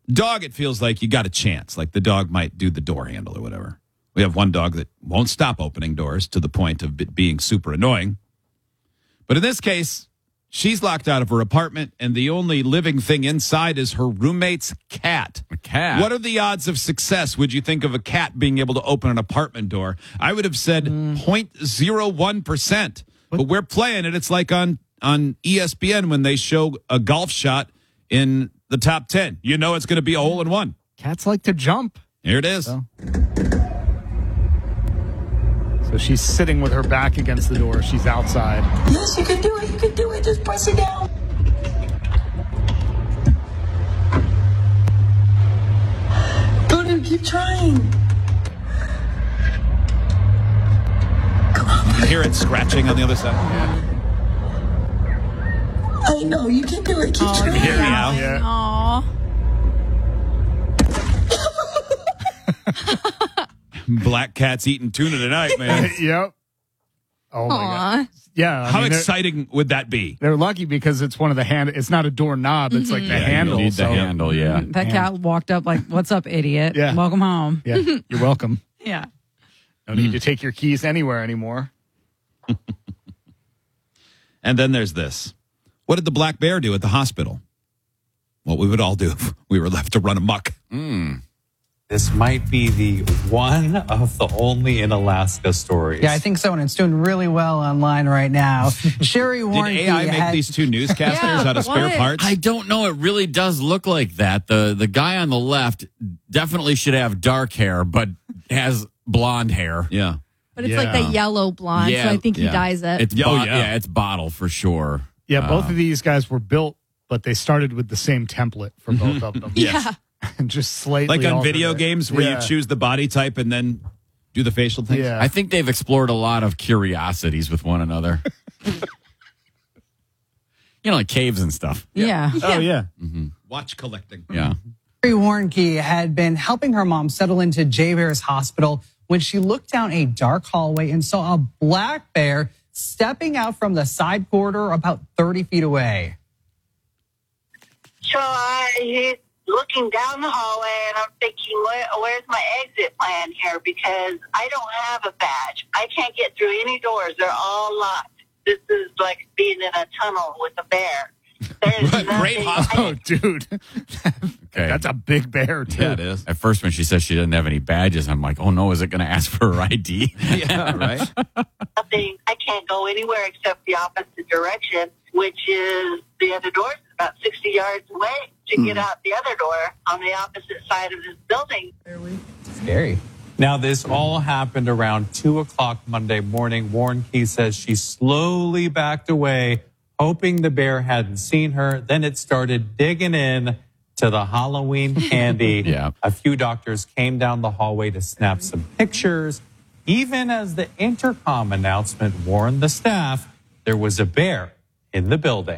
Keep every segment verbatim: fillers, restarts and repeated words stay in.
Dog, it feels like you got a chance. Like the dog might do the door handle or whatever. We have one dog that won't stop opening doors to the point of it being super annoying. But in this case, she's locked out of her apartment, and the only living thing inside is her roommate's cat. A cat? What are the odds of success, would you think, of a cat being able to open an apartment door? I would have said Mm. zero point zero one percent. But we're playing it. It's like on, on E S P N when they show a golf shot in the top ten. You know it's going to be a hole in one. Cats like to jump. Here it is. So. so she's sitting with her back against the door. She's outside. Yes, you can do it. You can do it. Just press it down. Go dude, keep trying. Come on. You hear it scratching on the other side. Yeah. I know you can do it. Keep You trying. hear me now? Yeah. Aw. Black cat's eating tuna tonight, man. Yep. Oh my god. Aw. Yeah. I How mean, they're- exciting would that be? They're lucky because it's one of the hand. It's not a doorknob. It's like the Yeah, handle. you need the so- handle, yeah. That cat walked up like, "What's up, idiot? Yeah. Welcome home." Yeah. You're welcome. Yeah. No need to take your keys anywhere anymore. And then there's this. What did the black bear do at the hospital? What we would all do if we were left to run amok. This might be the one of the only in Alaska stories. Yeah, I think so, and it's doing really well online right now. Sherry Did Warnke A I make had, these two newscasters Yeah, out of spare what? parts? I don't know. It really does look like that. The the guy on the left definitely should have dark hair, but has blonde hair. yeah. But it's Yeah. like that yellow blonde, Yeah, so I think he yeah. dyes it. It's Oh, bo- yeah. yeah. it's bottle for sure. Yeah, both Uh, of these guys were built, but they started with the same template for both of them. yeah. And just slightly Like on altered video it. games where Yeah. you choose the body type and then do the facial things? Yeah. I think they've explored a lot of curiosities with one another. You know, like caves and stuff. Yeah. Oh, yeah. Watch collecting. Yeah. Sherry Warnke had been helping her mom settle into Jay Bear's hospital when she looked down a dark hallway and saw a black bear stepping out from the side corridor about thirty feet away. So I he's looking down the hallway, and I'm thinking, Where, where's my exit plan here? Because I don't have a badge. I can't get through any doors. They're all locked. This is like being in a tunnel with a bear. There's Great nothing- hospital. Oh, dude. Okay. That's a big bear, too. Yeah, it is. At first, when she says she doesn't have any badges, I'm like, oh no, is it going to ask for her I D? Yeah, right? nothing. I can't go anywhere except the opposite direction, which is the other door is about sixty yards away to get out the other door on the opposite side of this building. Scary. Now, this all happened around two o'clock Monday morning. Warnke says she slowly backed away, hoping the bear hadn't seen her. Then it started digging in to the Halloween candy. Yeah. A few doctors came down the hallway to snap some pictures. Even as the intercom announcement warned the staff, there was a bear in the building.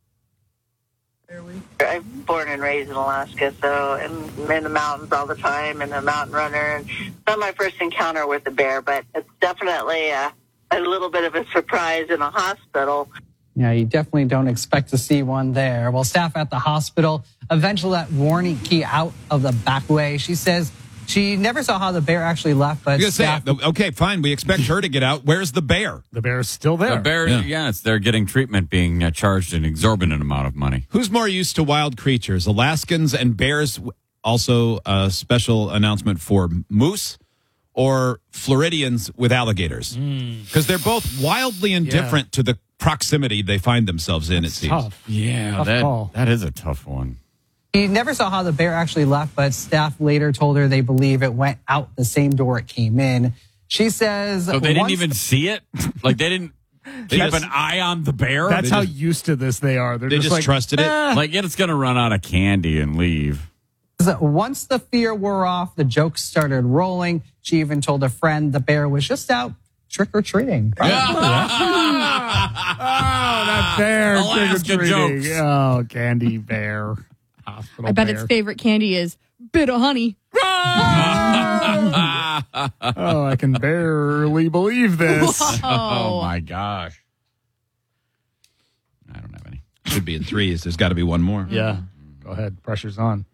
I'm born and raised in Alaska, so I'm in the mountains all the time and a mountain runner. And it's not my first encounter with a bear, but it's definitely a, a little bit of a surprise in a hospital. Yeah, you definitely don't expect to see one there. Well, staff at the hospital eventually let Warnke out of the back way. She says she never saw how the bear actually left, but I was staff... gonna say, okay, fine. We expect her to get out. Where's the bear? The bear's still there. The bear, Yeah. yeah. it's they're getting treatment, being uh, charged an exorbitant amount of money. Who's more used to wild creatures, Alaskans and bears? Also, a special announcement for moose or Floridians with alligators? Because they're both wildly indifferent to the proximity they find themselves in, it seems. Tough. Yeah, Tough that call. that is a tough one. She never saw how the bear actually left, but staff later told her they believe it went out the same door it came in. She says... So they didn't once even see it? Like they didn't keep just- an eye on the bear? That's They how just- used to this they are. They're They just, just like, trusted it? "Eh." like it's going to run out of candy and leave. Once the fear wore off, the jokes started rolling. She even told a friend the bear was just out trick-or-treating. Oh, that bear. Alaska trick-or-treating. jokes. Oh, candy bear. Hospital I bet bear. its favorite candy is bit of honey. Oh, I can barely believe this. Oh my gosh. I don't have any. Should be in threes. There's got to be one more. Yeah. Go ahead. Pressure's on.